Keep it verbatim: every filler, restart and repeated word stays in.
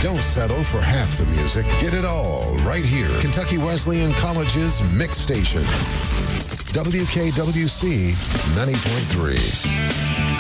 Don't settle for half the music. Get it all right here. Kentucky Wesleyan College's Mix Station. W K W C ninety point three.